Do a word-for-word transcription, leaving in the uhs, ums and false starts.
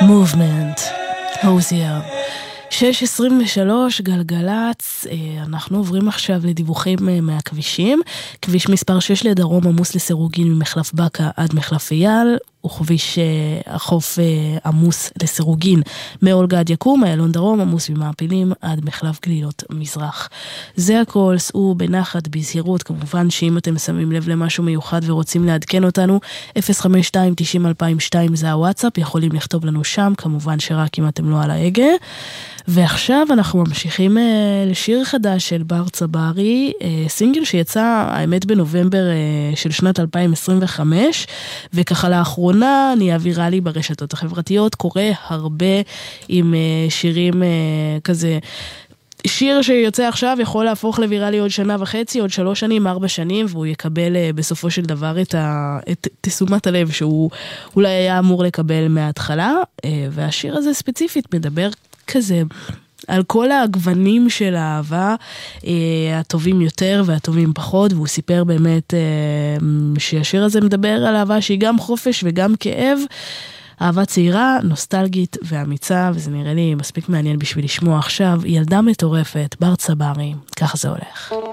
Movement, הוזיה. שש עשרים ושלוש גלגלץ, אנחנו עוברים עכשיו לדיווחים מהכבישים. כביש מספר שש לדרום עמוס לסירוגין ממחלף בקה עד מחלף אייל, וכביש החוף עמוס לסירוגין מאולגה עד יקום, איילון דרום עמוס ממעפילים עד מחלף גלילות מזרח. זה הכל, סעו בנחת, בזהירות, כמובן שאם אתם שמים לב למשהו מיוחד ורוצים לעדכן אותנו, אפס חמש שתיים תשעים אלפיים ושתיים זה הוואטסאפ, יכולים לכתוב לנו שם, כמובן שרק אם אתם לא על ההגה. ועכשיו אנחנו ממשיכים אה, לשיר חדש של בר צברי, אה, סינגל שיצא האמת בנובמבר אה, של שנת אלפיים עשרים וחמש, וככה לאחרונה נהיה ויראלי ברשתות החברתיות, קורה הרבה עם אה, שירים אה, כזה, שיר שיוצא עכשיו יכול להפוך לוויראלי עוד שנה וחצי, עוד שלוש שנים, ארבע שנים, והוא יקבל אה, בסופו של דבר את, ה, את תשומת הלב שהוא אולי היה אמור לקבל מההתחלה, אה, והשיר הזה ספציפית מדבר כזה על כל הגוונים של האהבה, אה, הטובים יותר והטובים פחות, והוא סיפר באמת אה, שהשיר הזה מדבר על אהבה שהיא גם חופש וגם כאב, אהבה צעירה, נוסטלגית ואמיצה, וזה נראה לי מספיק מעניין בשביל לשמוע עכשיו. ילדה מטורפת, בר צברי, ככה זה הולך.